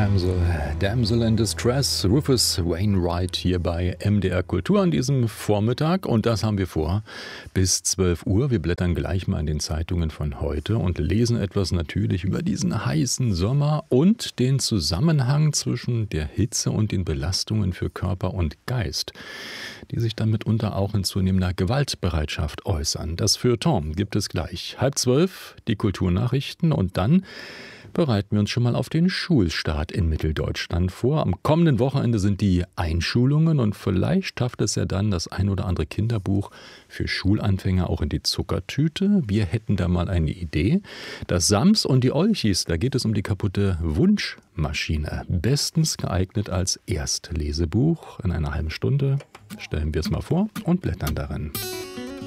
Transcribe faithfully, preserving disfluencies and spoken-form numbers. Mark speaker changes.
Speaker 1: Damsel, Damsel in Distress, Rufus Wainwright hier bei M D R Kultur an diesem Vormittag. Und das haben wir vor bis zwölf Uhr. Wir blättern gleich mal in den Zeitungen von heute und lesen etwas natürlich über diesen heißen Sommer und den Zusammenhang zwischen der Hitze und den Belastungen für Körper und Geist, die sich dann mitunter auch in zunehmender Gewaltbereitschaft äußern. Das Feuilleton gibt es gleich. Halb zwölf, die Kulturnachrichten, und dann bereiten wir uns schon mal auf den Schulstart in Mitteldeutschland vor. Am kommenden Wochenende sind die Einschulungen und vielleicht schafft es ja dann das ein oder andere Kinderbuch für Schulanfänger auch in die Zuckertüte. Wir hätten da mal eine Idee. Das Sams und die Olchis, da geht es um die kaputte Wunschmaschine. Bestens geeignet als Erstlesebuch. In einer halben Stunde stellen wir es mal vor und blättern darin.